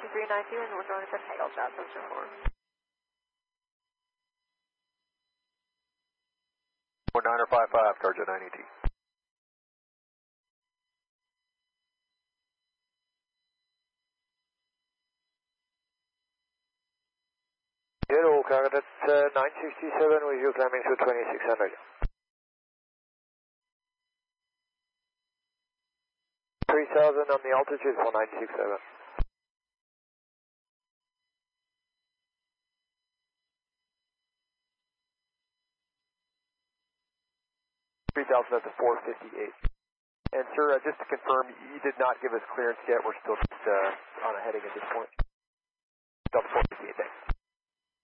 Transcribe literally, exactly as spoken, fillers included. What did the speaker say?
three nine two and North Arlington, Hail Job, Posture four. four niner five five, target nine E T. Hello, Cargo, that's uh, nine sixty-seven with you climbing to twenty-six hundred. three thousand on the altitude for nine sixty-seven. three thousand at the four fifty-eight. And sir, uh, just to confirm, you did not give us clearance yet. We're still just uh, on a heading at this point. Delta four.